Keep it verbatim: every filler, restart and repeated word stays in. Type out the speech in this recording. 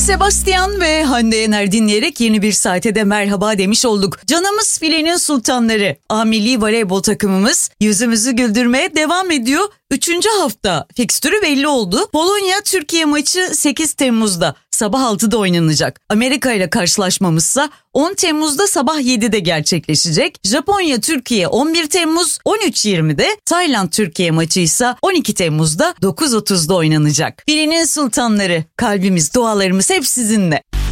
Sebastian ve Hande Yener dinleyerek yeni bir saate de merhaba demiş olduk. Canımız filenin sultanları. A Milli Voleybol takımımız yüzümüzü güldürmeye devam ediyor. Üçüncü hafta fikstürü belli oldu. Polonya-Türkiye maçı sekiz Temmuz'da sabah altıda oynanacak. Amerika ile karşılaşmamızsa on Temmuz'da sabah yedide gerçekleşecek. Japonya-Türkiye on bir Temmuz on üç yirmide, Tayland-Türkiye maçı ise on iki Temmuz'da dokuz otuzda oynanacak. Filenin sultanları, kalbimiz, dualarımız hep sizinle.